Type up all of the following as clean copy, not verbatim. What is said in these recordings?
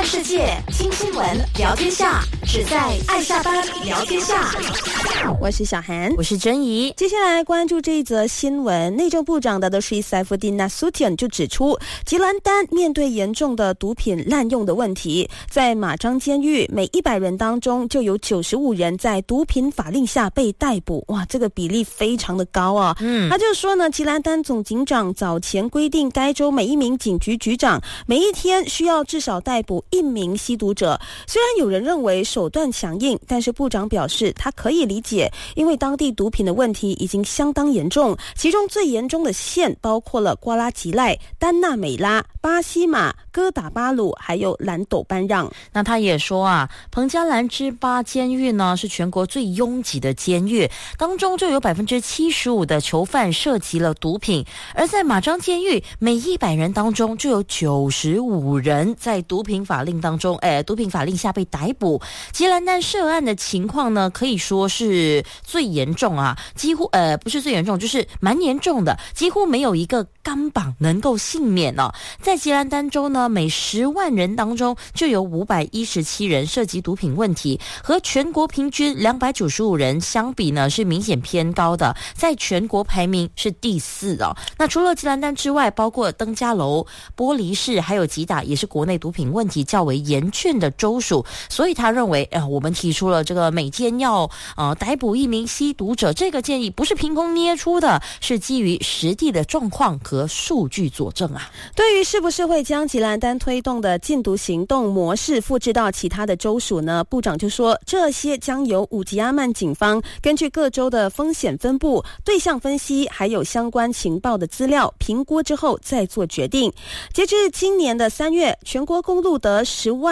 看世界，听新闻，聊天下，只在爱下班聊天下。 我是小韩， 我是珍怡。 接下来关注这一则新闻，内政部长的Sri Saifuddin Nasution 就指出，吉兰丹面对严重的毒品滥用的问题，在马章监狱每100人当中就有95人在毒品法令下被逮捕。哇，这个比例非常的高啊。他就说呢，吉兰丹总警长早前规定，该州每一名警局局长每一天需要至少逮捕1名吸毒者。虽然有人认为手段强硬，但是部长表示他可以理解，因为当地毒品的问题已经相当严重，其中最严重的县包括了瓜拉吉赖、丹纳美拉、巴西马、哥打巴鲁还有兰斗班让。 那他也说啊，彭加兰之巴监狱呢是全国最拥挤的监狱，当中就有75%的囚犯涉及了毒品，而在马章监狱每100人当中就有95人在毒品法令下被逮捕。吉兰丹涉案的情况呢，可以说是最严重啊，几乎不是最严重，就是蛮严重的，几乎没有一个钢绑能够幸免哦。在吉兰丹州呢，每10万人当中就有517人涉及毒品问题，和全国平均295人相比呢，是明显偏高的，在全国排名是第4哦。那除了吉兰丹之外，包括登嘉楼、玻璃市还有吉打，也是国内毒品问题较为严峻的州属。所以他认为我们提出了这个每天要逮捕1名吸毒者这个建议，不是凭空捏出的，是基于实地的状况和数据佐证啊。 对于是不是会将吉兰丹推动的禁毒行动模式复制到其他的州属呢？部长就说，这些将由乌吉阿曼警方根据各州的风险分布、对象分析还有相关情报的资料评估之后再做决定。截至今年的3月，全国公路得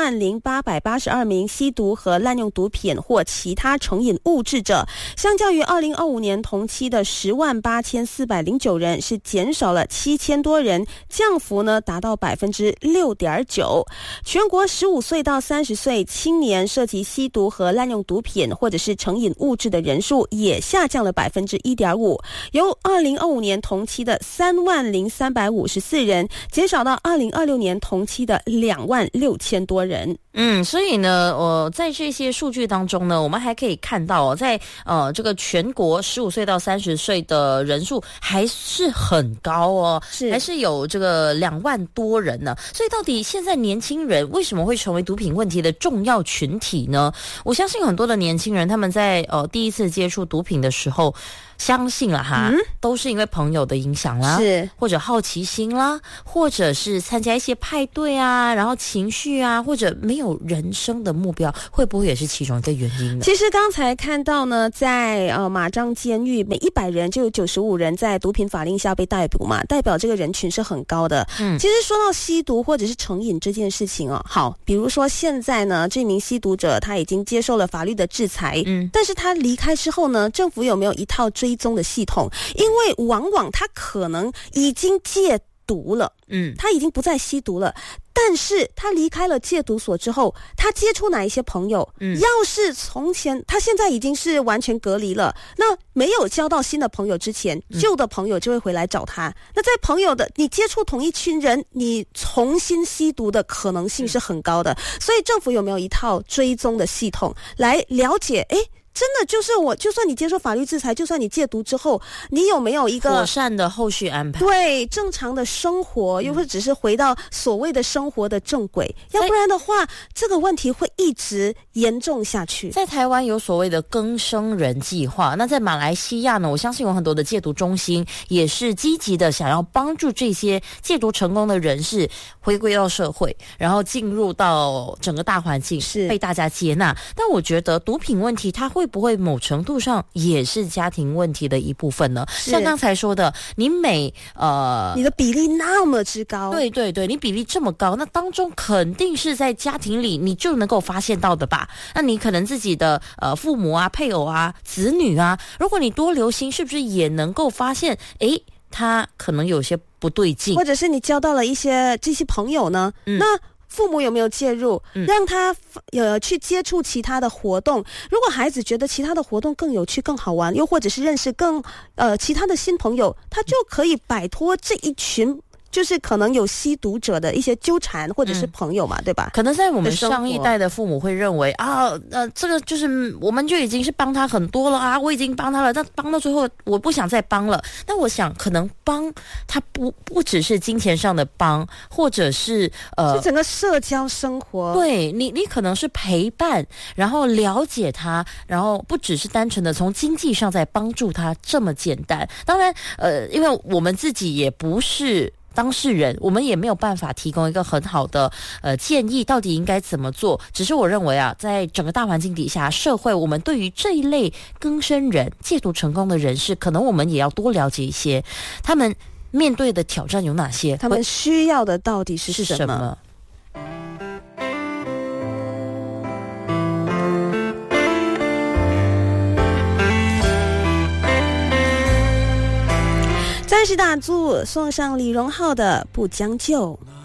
100882名吸毒和滥用毒品或其他成瘾物质者，相较于2025年同期的108409人，是减少了7000多人，降幅呢达到 6.9%。全国15岁到30岁青年涉及吸毒和滥用毒品或者是成瘾物质的人数也下降了 1.5%， 由2025年同期的30354人减少到2026年同期的26000多人。 所以呢，在这些数据当中呢，我们还可以看到在这个全国15岁到30岁的人数还是很高哦，还是有这个2万多人呢。所以到底现在年轻人为什么会成为毒品问题的重要群体呢？我相信很多的年轻人他们在第一次接触毒品的时候，相信了哈，都是因为朋友的影响啦，或者好奇心啦，或者是参加一些派对啊，然后情绪啊，或者没有人生的目标，会不会也是其中一个原因呢？ 其实刚才看到呢，在马章监狱每100人就有95人在毒品法令下被逮捕嘛，代表这个人群是很高的。其实说到吸毒或者是成瘾这件事情哦，好，比如说现在呢，这名吸毒者他已经接受了法律的制裁，但是他离开之后呢，政府有没有一套追踪的系统？因为往往他可能已经戒毒了，他已经不再吸毒了，但是他离开了戒毒所之后，他接触哪一些朋友？要是从前他现在已经是完全隔离了，那没有交到新的朋友之前，旧的朋友就会回来找他。那在朋友的你接触同一群人，你重新吸毒的可能性是很高的。所以政府有没有一套追踪的系统来了解？真的就是就算你接受法律制裁，就算你戒毒之后，你有没有一个妥善的后续安排？ 对，正常的生活，又或者只是回到所谓的生活的正轨，要不然的话，这个问题会一直严重下去。 在台湾有所谓的更生人计划，那在马来西亚呢，我相信有很多的戒毒中心也是积极的想要帮助这些戒毒成功的人士回归到社会，然后进入到整个大环境，是被大家接纳。但我觉得毒品问题它会不会某程度上也是家庭问题的一部分呢？像刚才说的，你你的比例那么之高， 对对对，你比例这么高，那当中肯定是在家庭里你就能够发现到的吧？那你可能自己的父母啊、配偶啊、子女啊，如果你多留心，是不是也能够发现，他可能有些不对劲， 或者是你交到了这些朋友呢？那父母有没有介入，让他去接触其他的活动？如果孩子觉得其他的活动更有趣、更好玩，又或者是认识其他的新朋友，他就可以摆脱这一群就是可能有吸毒者的一些纠缠或者是朋友嘛，对吧？ 可能在我们上一代的父母会认为这个就是我们就已经是帮他很多了啊，我已经帮他了，但帮到最后我不想再帮了。那我想可能帮他不只是金钱上的帮，或者是是整个社交生活。 对，你可能是陪伴，然后了解他，然后不只是单纯的从经济上在帮助他这么简单。当然因为我们自己也不是当事人，我们也没有办法提供一个很好的建议，到底应该怎么做。只是我认为啊，在整个大环境底下，社会我们对于这一类更生人、戒毒成功的人士，可能我们也要多了解一些，他们面对的挑战有哪些， 他们需要的到底是什么。再是大祝送上李荣浩的《不将就》。